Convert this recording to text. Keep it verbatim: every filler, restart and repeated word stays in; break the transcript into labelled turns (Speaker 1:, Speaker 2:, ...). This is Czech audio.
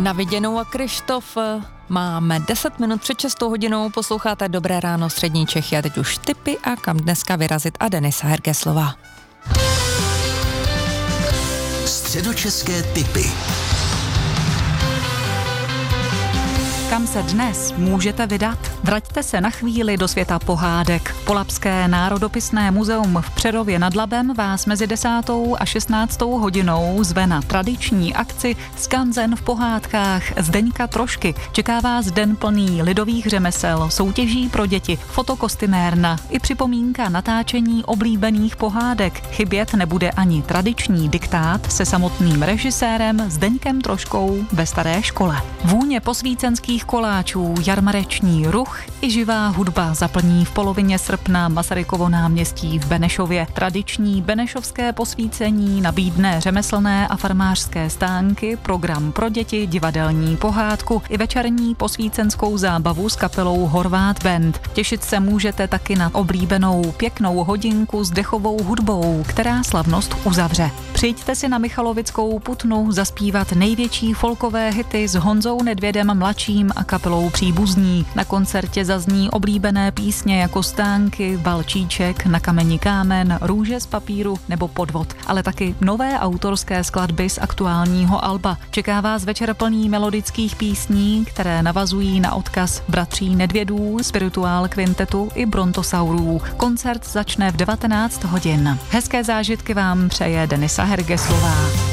Speaker 1: Na viděnou a Krištof máme deset minut před šestou hodinou, posloucháte Dobré ráno střední Čechy a teď už tipy a kam dneska vyrazit a Denisa Hergeslová.
Speaker 2: Středočeské tipy.
Speaker 3: Kam se dnes můžete vydat? Vraťte se na chvíli do světa pohádek. Polabské národopisné muzeum v Přerově nad Labem vás mezi desátou a šestnáctou hodinou zve na tradiční akci Skanzen v pohádkách Zdeňka Trošky. Čeká vás den plný lidových řemesel, soutěží pro děti, fotokostymérna i připomínka natáčení oblíbených pohádek. Chybět nebude ani tradiční diktát se samotným režisérem Zdeňkem Troškou ve staré škole. Vůně posvícenských koláčů, jarmareční ruch i živá hudba zaplní v polovině srpna Masarykovo náměstí v Benešově. Tradiční benešovské posvícení nabídne řemeslné a farmářské stánky, program pro děti, divadelní pohádku i večerní posvícenskou zábavu s kapelou Horvát Band. Těšit se můžete taky na oblíbenou pěknou hodinku s dechovou hudbou, která slavnost uzavře. Přijďte si na Michalovickou Putnu zaspívat největší folkové hity s Honzou Nedvědem mladším a kapelou Příbuzní. Na koncertě zazní oblíbené písně jako Stánky, Balčíček, Na kameni kámen, Růže z papíru nebo Podvod, ale taky nové autorské skladby z aktuálního alba. Čeká vás večer plný melodických písní, které navazují na odkaz bratří Nedvědů, Spirituál kvintetu i Brontosaurů. Koncert začne v devatenáct hodin. Hezké zážitky vám přeje Denisa Hergeslová.